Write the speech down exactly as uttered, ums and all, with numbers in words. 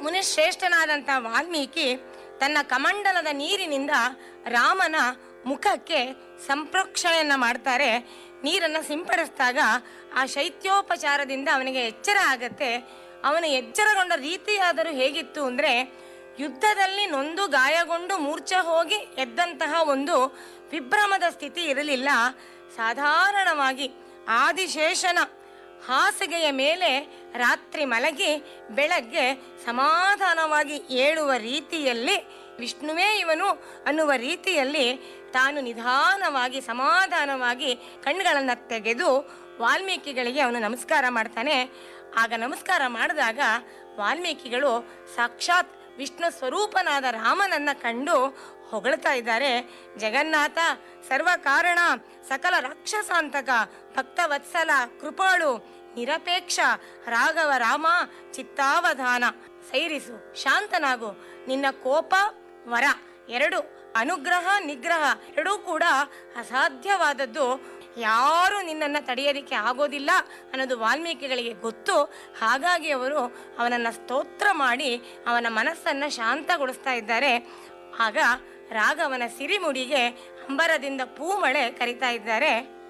ಮುನಿಶ್ರೇಷ್ಠನಾದಂಥ ವಾಲ್ಮೀಕಿ ತನ್ನ ಕಮಂಡಲದ ನೀರಿನಿಂದ ರಾಮನ ಮುಖಕ್ಕೆ ಸಂಪ್ರೋಕ್ಷಣೆಯನ್ನು ಮಾಡ್ತಾರೆ. ನೀರನ್ನು ಸಿಂಪಡಿಸಿದಾಗ ಆ ಶೈತ್ಯೋಪಚಾರದಿಂದ ಅವನಿಗೆ ಎಚ್ಚರ ಆಗತ್ತೆ. ಅವನು ಎಚ್ಚರಗೊಂಡ ರೀತಿಯಾದರೂ ಹೇಗಿತ್ತು ಅಂದರೆ, ಯುದ್ಧದಲ್ಲಿ ನೊಂದು ಗಾಯಗೊಂಡು ಮೂರ್ಛೆ ಹೋಗಿ ಎದ್ದಂತಹ ಒಂದು ವಿಭ್ರಮದ ಸ್ಥಿತಿ ಇರಲಿಲ್ಲ. ಸಾಧಾರಣವಾಗಿ ಆದಿಶೇಷನ ಹಾಸಿಗೆಯ ಮೇಲೆ ರಾತ್ರಿ ಮಲಗಿ ಬೆಳಗ್ಗೆ ಸಮಾಧಾನವಾಗಿ ಏಳುವ ರೀತಿಯಲ್ಲಿ, ವಿಷ್ಣುವೇ ಇವನು ಅನ್ನುವ ರೀತಿಯಲ್ಲಿ ತಾನು ನಿಧಾನವಾಗಿ ಸಮಾಧಾನವಾಗಿ ಕಣ್ಣುಗಳನ್ನು ತೆಗೆದು ವಾಲ್ಮೀಕಿಗಳಿಗೆ ಅವನು ನಮಸ್ಕಾರ ಮಾಡ್ತಾನೆ. ಆಗ ನಮಸ್ಕಾರ ಮಾಡಿದಾಗ ವಾಲ್ಮೀಕಿಗಳು ಸಾಕ್ಷಾತ್ ವಿಷ್ಣು ಸ್ವರೂಪನಾದ ರಾಮನನ್ನ ಕಂಡು ಹೊಗಳ್ತಾ ಇದ್ದಾರೆ. ಜಗನ್ನಾಥ, ಸರ್ವ ಕಾರಣ, ಸಕಲ ರಾಕ್ಷಸಾಂತಕ, ಭಕ್ತವತ್ಸಲ, ಕೃಪಾಳು, ನಿರಪೇಕ್ಷ, ರಾಘವ ರಾಮ, ಚಿತ್ತಾವಧಾನ, ಸೈರಿಸು, ಶಾಂತನಾಗು. ನಿನ್ನ ಕೋಪ ವರ ಎರಡು, ಅನುಗ್ರಹ ನಿಗ್ರಹ ಎರಡೂ ಕೂಡ ಅಸಾಧ್ಯವಾದದ್ದು. ಯಾರು ನಿನ್ನನ್ನು ತಡೆಯೋದಕ್ಕೆ ಆಗೋದಿಲ್ಲ ಅನ್ನೋದು ವಾಲ್ಮೀಕಿಗಳಿಗೆ ಗೊತ್ತು. ಹಾಗಾಗಿ ಅವರು ಅವನನ್ನು ಸ್ತೋತ್ರ ಮಾಡಿ ಅವನ ಮನಸ್ಸನ್ನು ಶಾಂತಗೊಳಿಸ್ತಾ ಇದ್ದಾರೆ. ಆಗ ರಾಘವನ ಸಿರಿಮುಡಿಗೆ ಅಂಬರದಿಂದ ಪೂಮಳೆ ಕರಿತಾ ಇದ್ದಾರೆ.